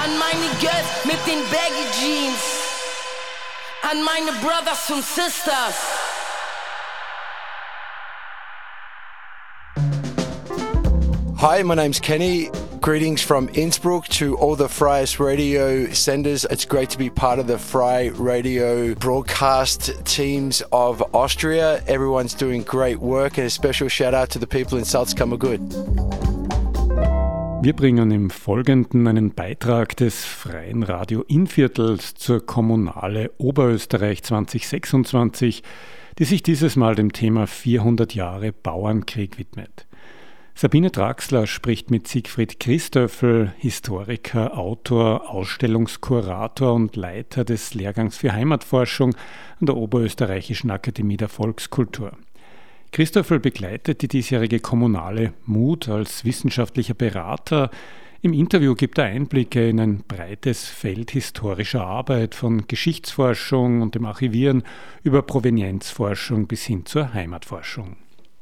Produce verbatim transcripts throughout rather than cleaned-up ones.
An meine Girls mit den Baggy Jeans. An meine Brothers und Sisters. Hi, my name's Kenny. Greetings from Innsbruck to all the Freies Radio senders. It's great to be part of the Frei Radio broadcast teams of Austria. Everyone's doing great work, and a special shout out to the people in Salzkammergut. Wir bringen im Folgenden einen Beitrag des Freien Radio Innviertels zur Kommunale Oberösterreich zwanzig sechsundzwanzig, die sich dieses Mal dem Thema vierhundert Jahre Bauernkrieg widmet. Sabine Draxler spricht mit Siegfried Christöffel, Historiker, Autor, Ausstellungskurator und Leiter des Lehrgangs für Heimatforschung an der Oberösterreichischen Akademie der Volkskultur. Christöffel begleitet die diesjährige Kommunale Mut als wissenschaftlicher Berater. Im Interview gibt er Einblicke in ein breites Feld historischer Arbeit, von Geschichtsforschung und dem Archivieren über Provenienzforschung bis hin zur Heimatforschung.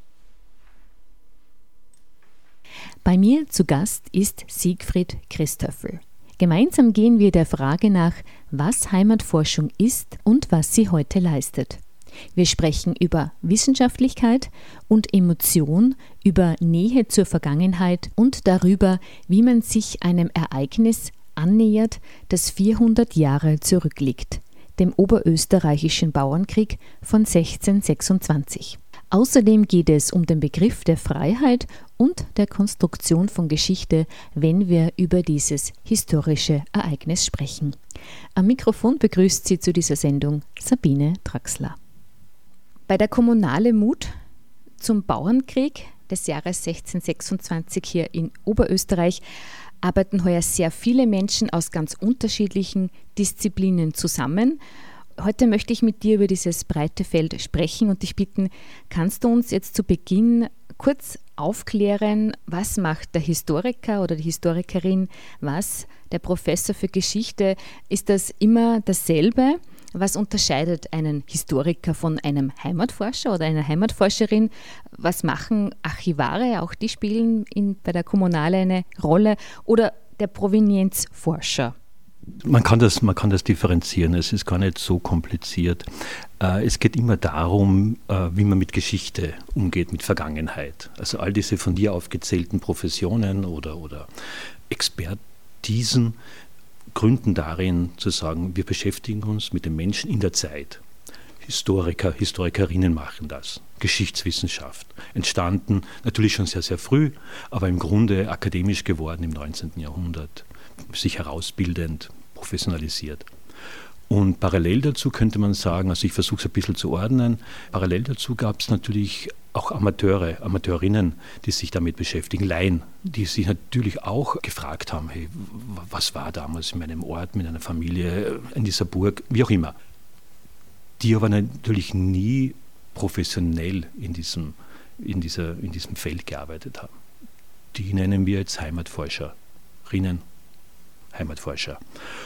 Bei mir zu Gast ist Siegfried Christöffel. Gemeinsam gehen wir der Frage nach, was Heimatforschung ist und was sie heute leistet. Wir sprechen über Wissenschaftlichkeit und Emotion, über Nähe zur Vergangenheit und darüber, wie man sich einem Ereignis annähert, das vierhundert Jahre zurückliegt, dem Oberösterreichischen Bauernkrieg von sechzehnhundertsechsundzwanzig. Außerdem geht es um den Begriff der Freiheit und der Konstruktion von Geschichte, wenn wir über dieses historische Ereignis sprechen. Am Mikrofon begrüßt Sie zu dieser Sendung Sabine Draxler. Bei der Kommunale Mut zum Bauernkrieg des Jahres sechzehnhundertsechsundzwanzig hier in Oberösterreich arbeiten heuer sehr viele Menschen aus ganz unterschiedlichen Disziplinen zusammen. Heute möchte ich mit dir über dieses breite Feld sprechen und dich bitten, kannst du uns jetzt zu Beginn kurz aufklären, was macht der Historiker oder die Historikerin, was der Professor für Geschichte? Ist das immer dasselbe? Was unterscheidet einen Historiker von einem Heimatforscher oder einer Heimatforscherin? Was machen Archivare? Auch die spielen in, bei der Kommunale eine Rolle. Oder der Provenienzforscher? Man kann das, man kann das differenzieren, es ist gar nicht so kompliziert. Äh, es geht immer darum, äh, wie man mit Geschichte umgeht, mit Vergangenheit. Also all diese von dir aufgezählten Professionen oder, oder Expertisen gründen darin, zu sagen, wir beschäftigen uns mit den Menschen in der Zeit. Historiker, Historikerinnen machen das. Geschichtswissenschaft. Entstanden natürlich schon sehr, sehr früh, aber im Grunde akademisch geworden im neunzehnten Jahrhundert. Sich herausbildend, professionalisiert. Und parallel dazu könnte man sagen, also ich versuche es ein bisschen zu ordnen, parallel dazu gab es natürlich auch Amateure, Amateurinnen, die sich damit beschäftigen, Laien, die sich natürlich auch gefragt haben, hey, was war damals in meinem Ort, mit einer Familie, in dieser Burg, wie auch immer. Die aber natürlich nie professionell in diesem, in dieser, in diesem Feld gearbeitet haben. Die nennen wir jetzt Heimatforscherinnen. Heimatforscher.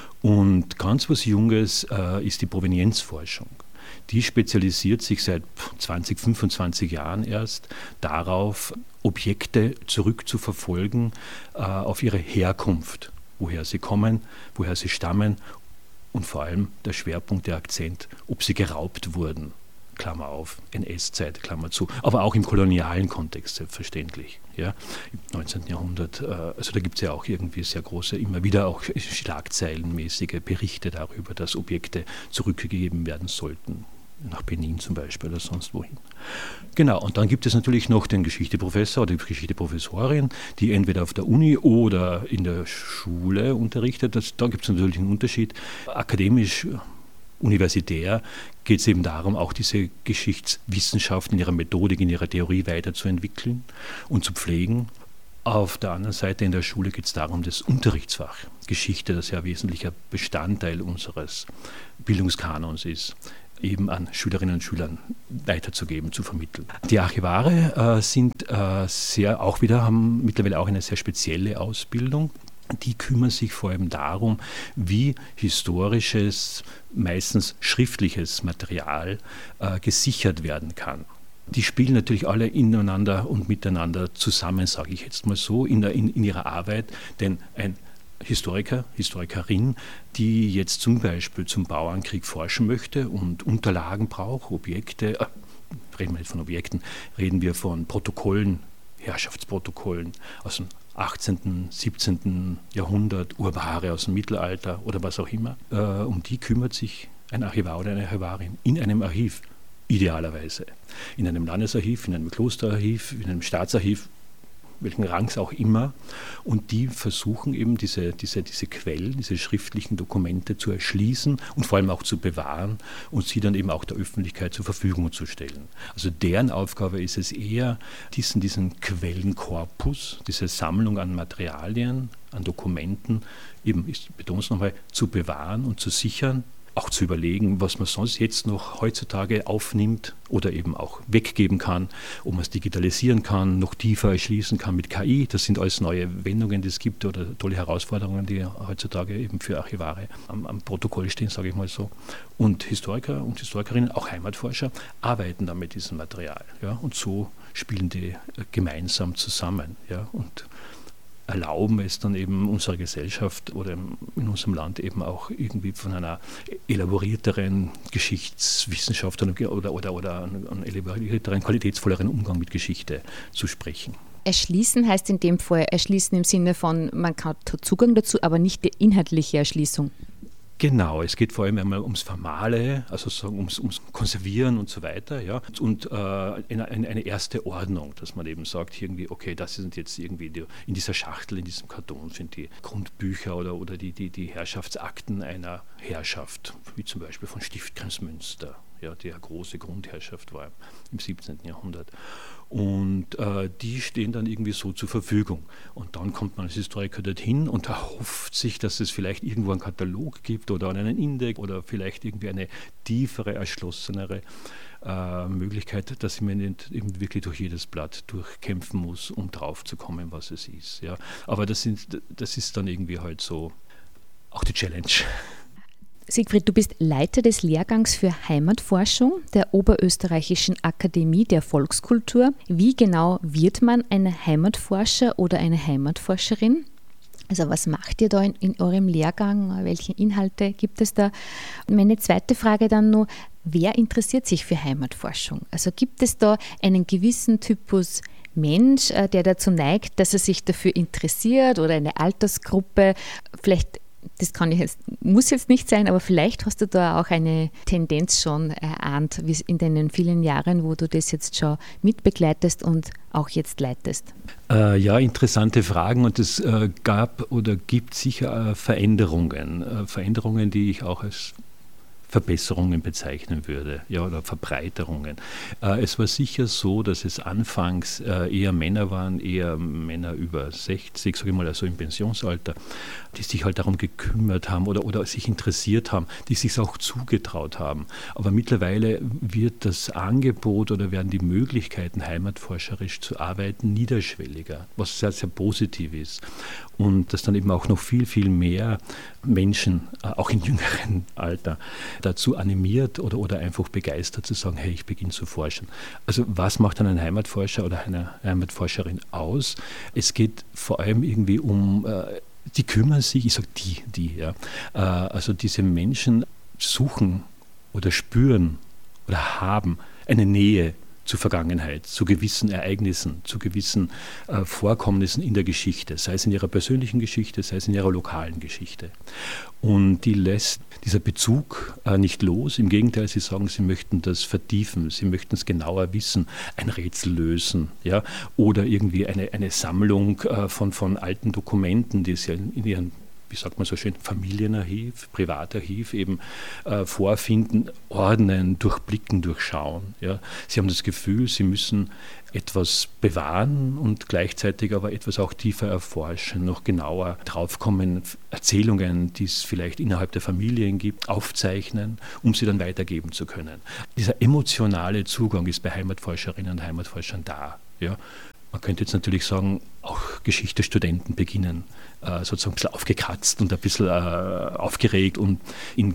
Und ganz was Junges äh, ist die Provenienzforschung. Die spezialisiert sich seit zwanzig, fünfundzwanzig Jahren erst darauf, Objekte zurückzuverfolgen äh, auf ihre Herkunft, woher sie kommen, woher sie stammen und vor allem der Schwerpunkt, der Akzent, ob sie geraubt wurden. Klammer auf, N S-Zeit, Klammer zu, aber auch im kolonialen Kontext selbstverständlich. Ja. Im neunzehnten Jahrhundert, also da gibt es ja auch irgendwie sehr große, immer wieder auch schlagzeilenmäßige Berichte darüber, dass Objekte zurückgegeben werden sollten, nach Benin zum Beispiel oder sonst wohin. Genau, und dann gibt es natürlich noch den Geschichteprofessor oder die Geschichteprofessorin, die entweder auf der Uni oder in der Schule unterrichtet. Das, da gibt es natürlich einen Unterschied. Akademisch, universitär geht es eben darum, auch diese Geschichtswissenschaft in ihrer Methodik, in ihrer Theorie weiterzuentwickeln und zu pflegen. Auf der anderen Seite in der Schule geht es darum, das Unterrichtsfach Geschichte, das ja ein wesentlicher Bestandteil unseres Bildungskanons ist, eben an Schülerinnen und Schülern weiterzugeben, zu vermitteln. Die Archivare äh, sind äh, sehr, auch wieder, haben mittlerweile auch eine sehr spezielle Ausbildung. Die kümmern sich vor allem darum, wie historisches, meistens schriftliches Material äh, gesichert werden kann. Die spielen natürlich alle ineinander und miteinander zusammen, sage ich jetzt mal so, in, der, in, in ihrer Arbeit, denn ein Historiker, Historikerin, die jetzt zum Beispiel zum Bauernkrieg forschen möchte und Unterlagen braucht, Objekte, äh, reden wir nicht von Objekten, reden wir von Protokollen, Herrschaftsprotokollen aus dem achtzehnten, siebzehnten Jahrhundert, Urware aus dem Mittelalter oder was auch immer. Äh, um die kümmert sich ein Archivar oder eine Archivarin in einem Archiv, idealerweise. In einem Landesarchiv, in einem Klosterarchiv, in einem Staatsarchiv, welchen Rangs auch immer. Und die versuchen eben diese, diese, diese Quellen, diese schriftlichen Dokumente zu erschließen und vor allem auch zu bewahren und sie dann eben auch der Öffentlichkeit zur Verfügung zu stellen. Also deren Aufgabe ist es eher, diesen, diesen Quellenkorpus, diese Sammlung an Materialien, an Dokumenten, eben, ich betone es nochmal, zu bewahren und zu sichern, auch zu überlegen, was man sonst jetzt noch heutzutage aufnimmt oder eben auch weggeben kann, ob man es digitalisieren kann, noch tiefer erschließen kann mit K I. Das sind alles neue Wendungen, die es gibt oder tolle Herausforderungen, die heutzutage eben für Archivare am, am Protokoll stehen, sage ich mal so. Und Historiker und Historikerinnen, auch Heimatforscher, arbeiten dann mit diesem Material. Ja, und so spielen die gemeinsam zusammen. Ja, und erlauben es dann eben unserer Gesellschaft oder in unserem Land eben auch irgendwie von einer elaborierteren Geschichtswissenschaft oder, oder, oder, oder einen elaborierteren, qualitätsvolleren Umgang mit Geschichte zu sprechen. Erschließen heißt in dem Fall erschließen im Sinne von, man hat Zugang dazu, aber nicht die inhaltliche Erschließung. Genau, es geht vor allem einmal ums Formale, also sagen, ums, ums Konservieren und so weiter, ja, und äh, eine, eine erste Ordnung, dass man eben sagt, irgendwie, okay, das sind jetzt irgendwie die, in dieser Schachtel, in diesem Karton sind die Grundbücher oder, oder die, die, die Herrschaftsakten einer Herrschaft, wie zum Beispiel von Stift Kremsmünster, ja, die eine große Grundherrschaft war im siebzehnten Jahrhundert. Und äh, die stehen dann irgendwie so zur Verfügung. Und dann kommt man als Historiker dorthin und erhofft sich, dass es vielleicht irgendwo einen Katalog gibt oder einen Index oder vielleicht irgendwie eine tiefere, erschlossenere äh, Möglichkeit, dass man nicht eben wirklich durch jedes Blatt durchkämpfen muss, um drauf zu kommen, was es ist. Ja. Aber das, sind, das ist dann irgendwie halt so auch die Challenge. Siegfried, du bist Leiter des Lehrgangs für Heimatforschung der Oberösterreichischen Akademie der Volkskultur. Wie genau wird man ein Heimatforscher oder eine Heimatforscherin? Also was macht ihr da in, in eurem Lehrgang? Welche Inhalte gibt es da? Und meine zweite Frage dann nur, wer interessiert sich für Heimatforschung? Also gibt es da einen gewissen Typus Mensch, der dazu neigt, dass er sich dafür interessiert oder eine Altersgruppe, vielleicht das kann ich jetzt, muss jetzt nicht sein, aber vielleicht hast du da auch eine Tendenz schon erahnt, wie in den vielen Jahren, wo du das jetzt schon mitbegleitest und auch jetzt leitest. Äh, ja, interessante Fragen und es äh, gab oder gibt sicher äh, Veränderungen, äh, Veränderungen, die ich auch als Verbesserungen bezeichnen würde, ja, oder Verbreiterungen. Äh, es war sicher so, dass es anfangs äh, eher Männer waren, eher Männer über sechzig, sage ich mal, also im Pensionsalter, die sich halt darum gekümmert haben oder, oder sich interessiert haben, die sich auch zugetraut haben. Aber mittlerweile wird das Angebot oder werden die Möglichkeiten, heimatforscherisch zu arbeiten, niederschwelliger, was sehr, sehr positiv ist. Und dass dann eben auch noch viel, viel mehr Menschen, äh, auch im jüngeren Alter, dazu animiert oder, oder einfach begeistert zu sagen, hey, ich beginne zu forschen. Also was macht dann ein Heimatforscher oder eine Heimatforscherin aus? Es geht vor allem irgendwie um, äh, die kümmern sich, ich sage die, die, ja, äh, also diese Menschen suchen oder spüren oder haben eine Nähe zur Vergangenheit, zu gewissen Ereignissen, zu gewissen äh, Vorkommnissen in der Geschichte, sei es in ihrer persönlichen Geschichte, sei es in ihrer lokalen Geschichte. Und die lässt dieser Bezug äh, nicht los. Im Gegenteil, sie sagen, sie möchten das vertiefen, sie möchten es genauer wissen, ein Rätsel lösen, ja, oder irgendwie eine, eine Sammlung äh, von, von alten Dokumenten, die sie in ihren, wie sagt man so schön, Familienarchiv, Privatarchiv eben äh, vorfinden, ordnen, durchblicken, durchschauen. Ja. Sie haben das Gefühl, sie müssen etwas bewahren und gleichzeitig aber etwas auch tiefer erforschen, noch genauer draufkommen, Erzählungen, die es vielleicht innerhalb der Familien gibt, aufzeichnen, um sie dann weitergeben zu können. Dieser emotionale Zugang ist bei Heimatforscherinnen und Heimatforschern da. Ja. Man könnte jetzt natürlich sagen, auch Geschichtsstudenten beginnen, äh, sozusagen ein bisschen aufgekratzt und ein bisschen äh, aufgeregt und in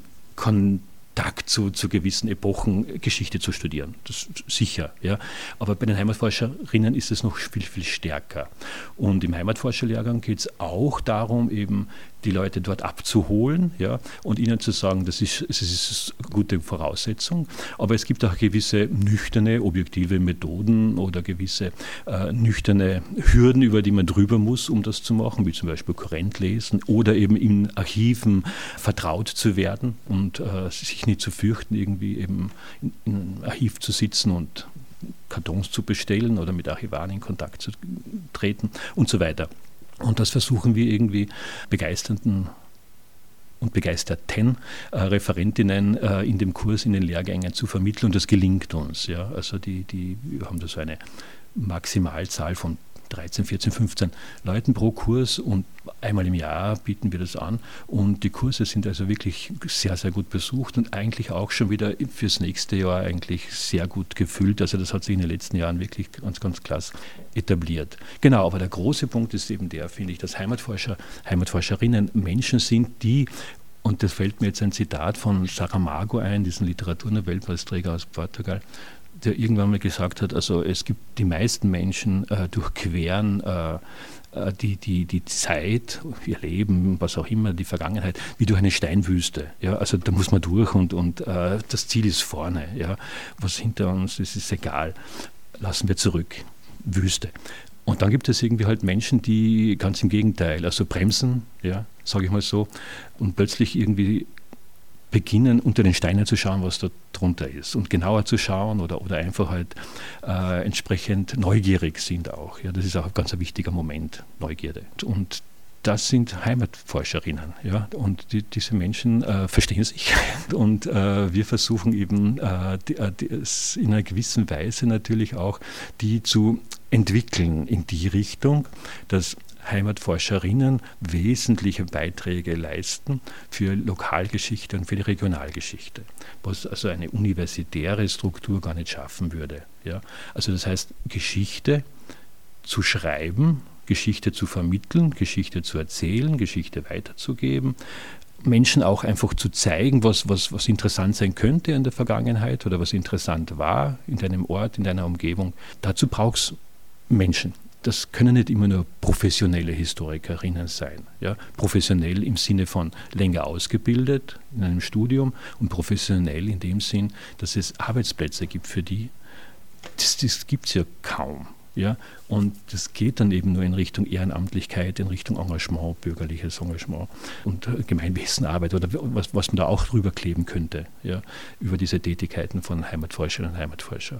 Kontakt zu, zu gewissen Epochen Geschichte zu studieren. Das ist sicher. Ja. Aber bei den Heimatforscherinnen ist es noch viel, viel stärker. Und im Heimatforscherlehrgang geht es auch darum, eben die Leute dort abzuholen, ja, und ihnen zu sagen, das ist, das ist eine gute Voraussetzung. Aber es gibt auch gewisse nüchterne, objektive Methoden oder gewisse äh, nüchterne Hürden, über die man drüber muss, um das zu machen, wie zum Beispiel Kurrent lesen oder eben in Archiven vertraut zu werden und äh, sich nicht zu fürchten, irgendwie eben in, in einem Archiv zu sitzen und Kartons zu bestellen oder mit Archivaren in Kontakt zu treten und so weiter. Und das versuchen wir irgendwie begeisternden und begeisterten äh, Referentinnen äh, in dem Kurs, in den Lehrgängen zu vermitteln. Und das gelingt uns. Ja. Also die, die, wir haben da so eine Maximalzahl von dreizehn, vierzehn, fünfzehn Leuten pro Kurs und einmal im Jahr bieten wir das an. Und die Kurse sind also wirklich sehr, sehr gut besucht und eigentlich auch schon wieder fürs nächste Jahr eigentlich sehr gut gefüllt. Also das hat sich in den letzten Jahren wirklich ganz, ganz klasse etabliert. Genau, aber der große Punkt ist eben der, finde ich, dass Heimatforscher, Heimatforscherinnen Menschen sind, die, und das fällt mir jetzt ein Zitat von Saramago ein, diesen Literaturnobelpreisträger aus Portugal, der irgendwann mal gesagt hat, also es gibt die meisten Menschen äh, durchqueren äh, die, die, die Zeit, ihr Leben, was auch immer, die Vergangenheit, wie durch eine Steinwüste. Ja? Also da muss man durch und, und äh, das Ziel ist vorne. Ja? Was hinter uns ist, ist egal. Lassen wir zurück. Wüste. Und dann gibt es irgendwie halt Menschen, die ganz im Gegenteil, also bremsen, ja, sage ich mal so, und plötzlich irgendwie beginnen, unter den Steinen zu schauen, was da drunter ist und genauer zu schauen oder, oder einfach halt äh, entsprechend neugierig sind auch. Ja, das ist auch ein ganz wichtiger Moment, Neugierde. Und das sind Heimatforscherinnen. Ja, und die, diese Menschen äh, verstehen sich und äh, wir versuchen eben äh, die, äh, die, in einer gewissen Weise natürlich auch, die zu entwickeln in die Richtung, dass Heimatforscherinnen wesentliche Beiträge leisten für Lokalgeschichte und für die Regionalgeschichte, was also eine universitäre Struktur gar nicht schaffen würde. Ja? Also das heißt, Geschichte zu schreiben, Geschichte zu vermitteln, Geschichte zu erzählen, Geschichte weiterzugeben, Menschen auch einfach zu zeigen, was, was, was interessant sein könnte in der Vergangenheit oder was interessant war in deinem Ort, in deiner Umgebung. Dazu braucht es Menschen. Das können nicht immer nur professionelle Historikerinnen sein. Ja? Professionell im Sinne von länger ausgebildet in einem Studium und professionell in dem Sinn, dass es Arbeitsplätze gibt für die. Das, das gibt es ja kaum. Ja? Und das geht dann eben nur in Richtung Ehrenamtlichkeit, in Richtung Engagement, bürgerliches Engagement und Gemeinwesenarbeit oder was, was man da auch drüber kleben könnte, ja? Über diese Tätigkeiten von Heimatforscherinnen und Heimatforscher.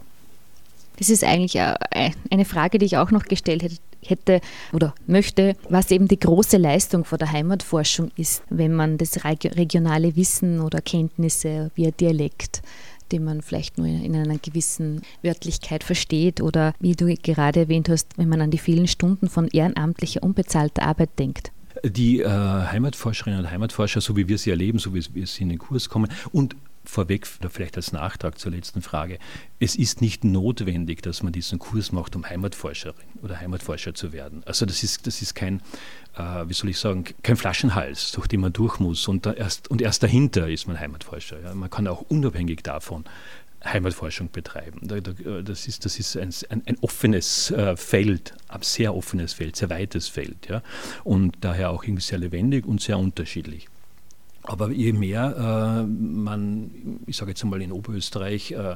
Das ist eigentlich eine Frage, die ich auch noch gestellt hätte oder möchte, was eben die große Leistung von der Heimatforschung ist, wenn man das regionale Wissen oder Kenntnisse wie ein Dialekt, den man vielleicht nur in einer gewissen Wörtlichkeit versteht oder wie du gerade erwähnt hast, wenn man an die vielen Stunden von ehrenamtlicher, unbezahlter Arbeit denkt. Die äh, Heimatforscherinnen und Heimatforscher, so wie wir sie erleben, so wie wir sie in den Kurs kommen und vorweg, oder vielleicht als Nachtrag zur letzten Frage, es ist nicht notwendig, dass man diesen Kurs macht, um Heimatforscherin oder Heimatforscher zu werden. Also das ist, das ist kein, äh, wie soll ich sagen, kein Flaschenhals, durch den man durch muss und, da erst, und erst dahinter ist man Heimatforscher. Ja. Man kann auch unabhängig davon Heimatforschung betreiben. Das ist, das ist ein, ein, ein offenes Feld, ein sehr offenes Feld, sehr weites Feld. Ja. Und daher auch irgendwie sehr lebendig und sehr unterschiedlich. Aber je mehr äh, man, ich sage jetzt einmal in Oberösterreich, äh,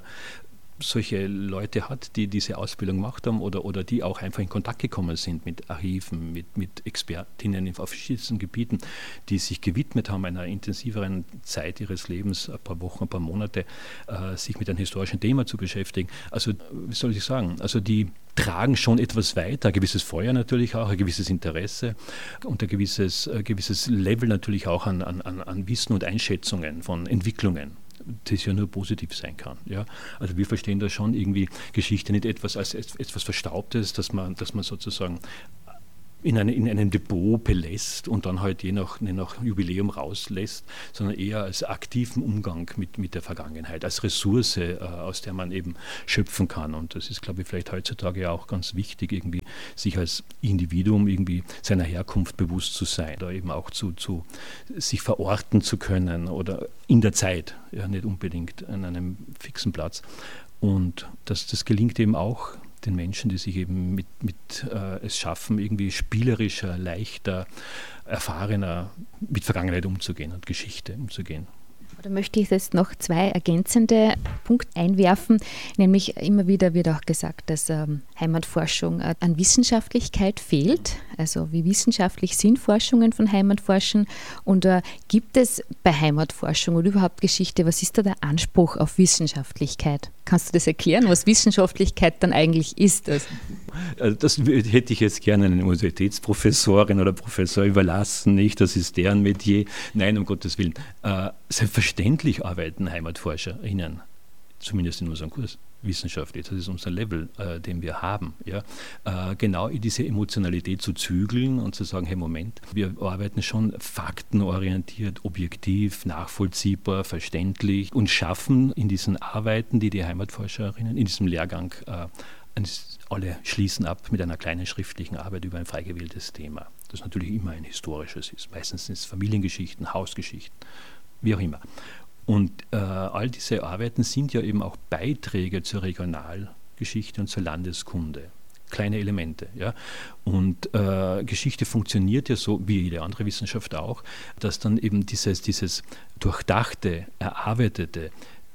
solche Leute hat, die diese Ausbildung gemacht haben oder, oder die auch einfach in Kontakt gekommen sind mit Archiven, mit, mit Expertinnen auf verschiedensten Gebieten, die sich gewidmet haben einer intensiveren Zeit ihres Lebens, ein paar Wochen, ein paar Monate, äh, sich mit einem historischen Thema zu beschäftigen. Also, wie soll ich sagen, also die tragen schon etwas weiter, ein gewisses Feuer natürlich auch, ein gewisses Interesse und ein gewisses, ein gewisses Level natürlich auch an, an, an Wissen und Einschätzungen von Entwicklungen, das ja nur positiv sein kann. Ja? Also wir verstehen da schon irgendwie Geschichte nicht etwas als etwas Verstaubtes, dass man, dass man sozusagen in, eine, in einem Depot belässt und dann halt je nach, je nach Jubiläum rauslässt, sondern eher als aktiven Umgang mit, mit der Vergangenheit, als Ressource, äh, aus der man eben schöpfen kann. Und das ist, glaube ich, vielleicht heutzutage ja auch ganz wichtig, irgendwie sich als Individuum irgendwie seiner Herkunft bewusst zu sein, da eben auch zu, zu sich verorten zu können oder in der Zeit, ja, nicht unbedingt an einem fixen Platz. Und das, das gelingt eben auch den Menschen, die sich eben mit, mit äh, es schaffen, irgendwie spielerischer, leichter, erfahrener mit Vergangenheit umzugehen und Geschichte umzugehen. Da möchte ich jetzt noch zwei ergänzende Punkte einwerfen, nämlich immer wieder wird auch gesagt, dass ähm, Heimatforschung äh, an Wissenschaftlichkeit fehlt. Also wie wissenschaftlich sind Forschungen von Heimatforschung und äh, gibt es bei Heimatforschung oder überhaupt Geschichte, was ist da der Anspruch auf Wissenschaftlichkeit? Kannst du das erklären, was Wissenschaftlichkeit dann eigentlich ist? Also das hätte ich jetzt gerne einer Universitätsprofessorin oder Professor überlassen, nicht? Das ist deren Metier. Nein, um Gottes Willen. Äh, selbstverständlich arbeiten HeimatforscherInnen, zumindest in unserem Kurs, wissenschaftlich. Das ist unser Level, äh, den wir haben. Ja? Äh, genau diese Emotionalität zu zügeln und zu sagen, hey Moment, wir arbeiten schon faktenorientiert, objektiv, nachvollziehbar, verständlich und schaffen in diesen Arbeiten, die die Heimatforscherinnen in diesem Lehrgang äh, alle schließen ab mit einer kleinen schriftlichen Arbeit über ein frei gewähltes Thema. Das natürlich immer ein historisches ist. Meistens sind es Familiengeschichten, Hausgeschichten, wie auch immer. Und äh, all diese Arbeiten sind ja eben auch Beiträge zur Regionalgeschichte und zur Landeskunde. Kleine Elemente. Ja? Und äh, Geschichte funktioniert ja so, wie jede andere Wissenschaft auch, dass dann eben dieses, dieses durchdachte, erarbeitete,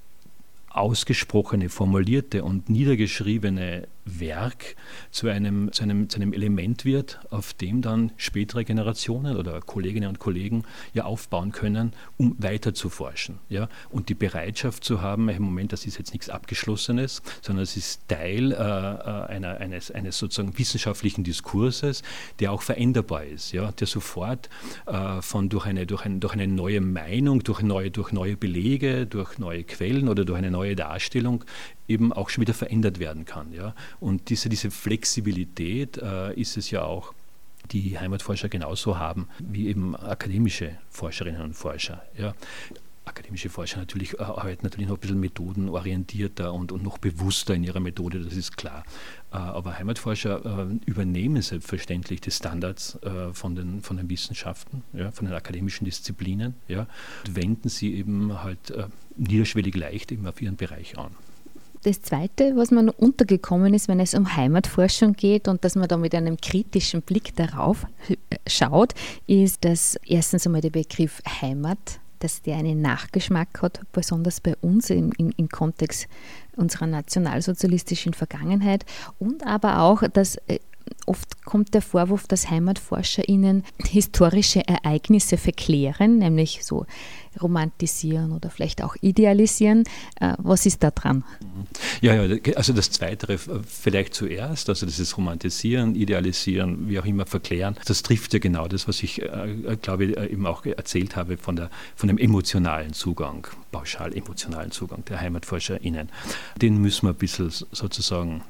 ausgesprochene, formulierte und niedergeschriebene Werk zu einem, zu einem, zu einem Element wird, auf dem dann spätere Generationen oder Kolleginnen und Kollegen ja aufbauen können, um weiter zu forschen. Ja? Und die Bereitschaft zu haben, im Moment, das ist jetzt nichts Abgeschlossenes, sondern es ist Teil äh, einer, eines, eines sozusagen wissenschaftlichen Diskurses, der auch veränderbar ist, ja? Der sofort äh, von durch eine, durch, ein, durch eine neue Meinung, durch neue, durch neue Belege, durch neue Quellen oder durch eine neue Darstellung eben auch schon wieder verändert werden kann. Ja? Und diese, diese Flexibilität äh, ist es ja auch, die Heimatforscher genauso haben wie eben akademische Forscherinnen und Forscher. Ja? Akademische Forscher natürlich äh, arbeiten natürlich noch ein bisschen methodenorientierter und, und noch bewusster in ihrer Methode, das ist klar. Äh, aber Heimatforscher äh, übernehmen selbstverständlich die Standards äh, von, den, von den Wissenschaften, ja, von den akademischen Disziplinen, ja, und wenden sie eben halt äh, niederschwellig leicht eben auf ihren Bereich an. Das Zweite, was mir noch untergekommen ist, wenn es um Heimatforschung geht und dass man da mit einem kritischen Blick darauf schaut, ist, dass erstens einmal der Begriff Heimat, dass der einen Nachgeschmack hat, besonders bei uns im, im, im Kontext unserer nationalsozialistischen Vergangenheit und aber auch, dass äh, oft kommt der Vorwurf, dass HeimatforscherInnen historische Ereignisse verklären, nämlich so romantisieren oder vielleicht auch idealisieren. Äh, was ist da dran? Ja, ja, also das Zweite vielleicht zuerst, also dieses Romantisieren, Idealisieren, wie auch immer verklären, das trifft ja genau das, was ich, äh, glaube ich, eben auch erzählt habe von, der, von dem emotionalen Zugang, pauschal emotionalen Zugang der HeimatforscherInnen. Den müssen wir ein bisschen sozusagen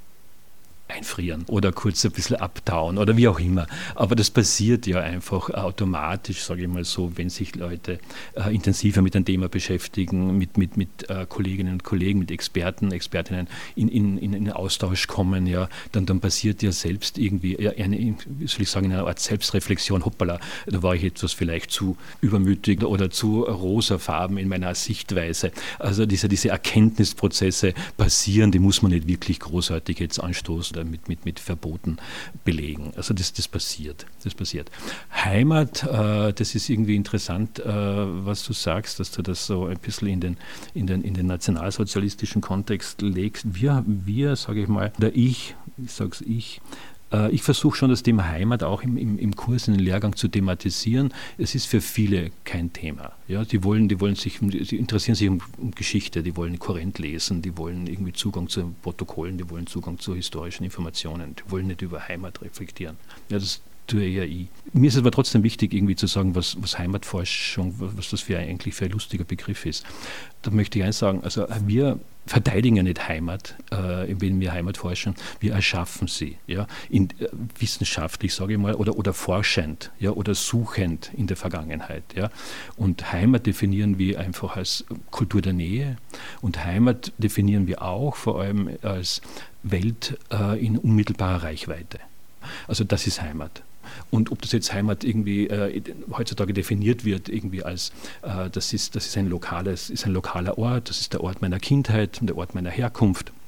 einfrieren oder kurz ein bisschen abtauen oder wie auch immer. Aber das passiert ja einfach automatisch, sage ich mal so, wenn sich Leute äh, intensiver mit einem Thema beschäftigen, mit, mit, mit äh, Kolleginnen und Kollegen, mit Experten, Expertinnen in, in, in einen Austausch kommen, ja, dann, dann passiert ja selbst irgendwie eine, wie soll ich sagen, eine Art Selbstreflexion, hoppala, da war ich etwas vielleicht zu übermütig oder zu rosafarben in meiner Sichtweise. Also diese, diese Erkenntnisprozesse passieren, die muss man nicht wirklich großartig jetzt anstoßen oder mit, mit, mit Verboten belegen. Also das, das passiert. Das passiert. Heimat, äh, das ist irgendwie interessant, äh, was du sagst, dass du das so ein bisschen in den, in den, in den nationalsozialistischen Kontext legst. Wir, wir sage ich mal, oder ich, ich sage es ich, Ich versuche schon, das Thema Heimat auch im, im, im Kurs, in den Lehrgang zu thematisieren. Es ist für viele kein Thema. Ja, die wollen, die wollen sich, die interessieren sich um, um Geschichte, die wollen Korrent lesen, die wollen irgendwie Zugang zu Protokollen, die wollen Zugang zu historischen Informationen, die wollen nicht über Heimat reflektieren. Ja, das tue ja ich. Mir ist es aber trotzdem wichtig, irgendwie zu sagen, was, was Heimatforschung, was das für eigentlich für ein lustiger Begriff ist. Da möchte ich eins sagen, also wir verteidigen ja nicht Heimat, äh, wenn wir Heimat forschen, wir erschaffen sie, ja, in, äh, wissenschaftlich, sage ich mal, oder, oder forschend, ja, oder suchend in der Vergangenheit, ja. Und Heimat definieren wir einfach als Kultur der Nähe und Heimat definieren wir auch vor allem als Welt äh, in unmittelbarer Reichweite. Also das ist Heimat. Und ob das jetzt Heimat irgendwie äh, heutzutage definiert wird, irgendwie als äh, das ist, das ist ein lokales, ist ein lokaler Ort, das ist der Ort meiner Kindheit, der Ort meiner Herkunft.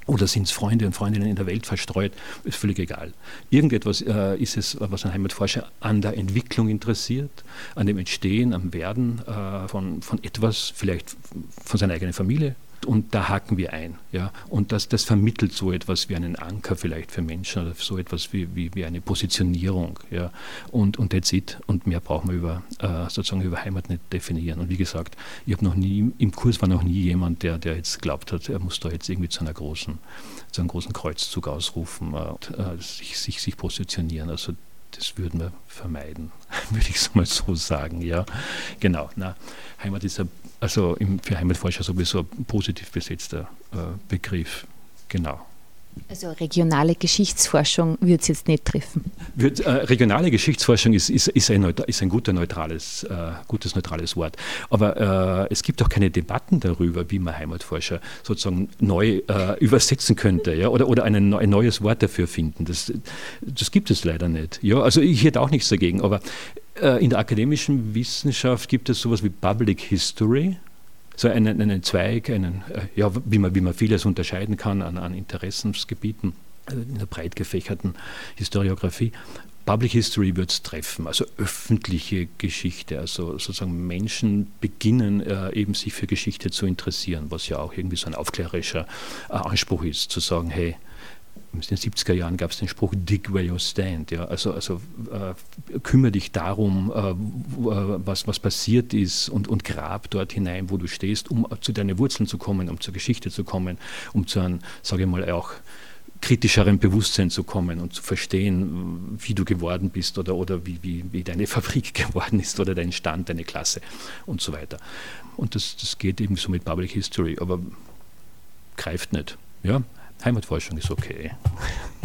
Oder sind es Freunde und Freundinnen in der Welt verstreut? Ist völlig egal. Irgendetwas äh, ist es, was ein Heimatforscher an der Entwicklung interessiert, an dem Entstehen, am Werden äh, von, von etwas, vielleicht von seiner eigenen Familie. Und da haken wir ein. Ja? Und das, das vermittelt so etwas wie einen Anker vielleicht für Menschen oder so etwas wie, wie, wie eine Positionierung. Ja? Und, und that's it. Und mehr brauchen wir über, äh, sozusagen über Heimat nicht definieren. Und wie gesagt, ich habe noch nie, im Kurs war noch nie jemand, der, der jetzt glaubt hat, er muss da jetzt irgendwie zu einer großen, zu einem großen Kreuzzug ausrufen äh, und äh, sich, sich, sich positionieren. Also das würden wir vermeiden, würde ich so mal so sagen. Ja, genau. Na, Heimat ist ein, also im, für Heimatforscher sowieso ein positiv besetzter äh, Begriff. Genau. Also regionale Geschichtsforschung würde es jetzt nicht treffen. Wird, äh, regionale Geschichtsforschung ist, ist, ist, ein, ist ein guter, neutrales, äh, gutes neutrales Wort. Aber äh, es gibt auch keine Debatten darüber, wie man Heimatforscher sozusagen neu äh, übersetzen könnte, ja? oder, oder ein, ein neues Wort dafür finden. Das, das gibt es leider nicht. Ja? Also ich hätte auch nichts dagegen. Aber äh, in der akademischen Wissenschaft gibt es sowas wie Public History. So einen, einen Zweig, einen, ja, wie, man, wie man vieles unterscheiden kann an, an Interessensgebieten in der breit gefächerten Historiographie. Public History wird es treffen, also öffentliche Geschichte, also sozusagen Menschen beginnen äh, eben sich für Geschichte zu interessieren, was ja auch irgendwie so ein aufklärerischer äh, Anspruch ist, zu sagen, hey, in den siebziger Jahren gab es den Spruch "Dig where you stand", ja? also, also äh, kümmere dich darum, äh, was, was passiert ist und, und grab dort hinein, wo du stehst, um zu deinen Wurzeln zu kommen, um zur Geschichte zu kommen, um zu einem, sage ich mal, auch kritischeren Bewusstsein zu kommen und zu verstehen, wie du geworden bist oder, oder wie, wie, wie deine Fabrik geworden ist oder dein Stand, deine Klasse und so weiter. Und das, das geht eben so mit Public History, aber greift nicht. Ja? Heimatforschung ist okay.